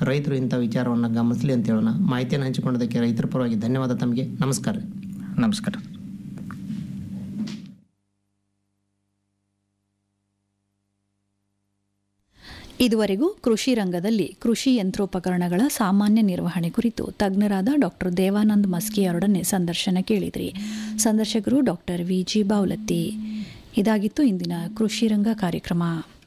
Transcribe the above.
ರೈತರು ಇಂಥ ವಿಚಾರವನ್ನು ಗಮನಿಸಲಿ ಅಂತ ಹೇಳೋಣ. ಮಾಹಿತಿಯನ್ನು ಹಂಚಿಕೊಂಡದಕ್ಕೆ ರೈತರ ಪರವಾಗಿ ಧನ್ಯವಾದ ತಮಗೆ. ನಮಸ್ಕಾರ. ನಮಸ್ಕಾರ. ಇದುವರೆಗೂ ಕೃಷಿ ರಂಗದಲ್ಲಿ ಕೃಷಿ ಯಂತ್ರೋಪಕರಣಗಳ ಸಾಮಾನ್ಯ ನಿರ್ವಹಣೆ ಕುರಿತು ತಜ್ಞರಾದ ಡಾಕ್ಟರ್ ದೇವಾನಂದ್ ಮಸ್ಕಿ ಅವರೊಡನೆ ಸಂದರ್ಶನ ಕೇಳಿದ್ರಿ. ಸಂದರ್ಶಕರು ಡಾಕ್ಟರ್ ವಿ ಜಿ ಬಾವಲತ್ತಿ. ಇದಾಗಿತ್ತು ಇಂದಿನ ಕೃಷಿ ರಂಗ ಕಾರ್ಯಕ್ರಮ.